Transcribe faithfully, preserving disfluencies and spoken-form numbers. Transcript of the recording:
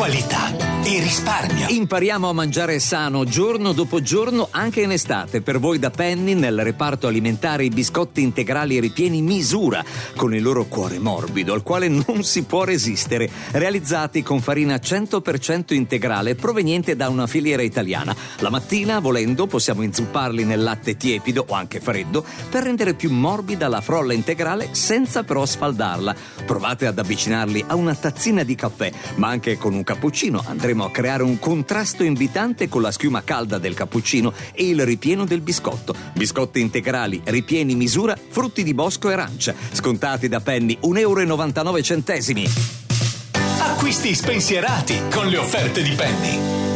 qualità e risparmio. Impariamo a mangiare sano giorno dopo giorno anche in estate. Per voi da Penny nel reparto alimentare i biscotti integrali ripieni misura, con il loro cuore morbido al quale non si può resistere, realizzati con farina cento per cento integrale proveniente da una filiera italiana. La mattina, volendo, possiamo inzupparli nel latte tiepido o anche freddo per rendere più morbida la frolla integrale senza però sfaldarla. Provate ad avvicinarli a una tazzina di caffè, ma anche con un cappuccino andremo a creare un contrasto invitante con la schiuma calda del cappuccino e il ripieno del biscotto. Biscotti integrali, ripieni misura, frutti di bosco e arancia. Scontati da Penny un euro e novantanove centesimi. Acquisti spensierati con le offerte di Penny.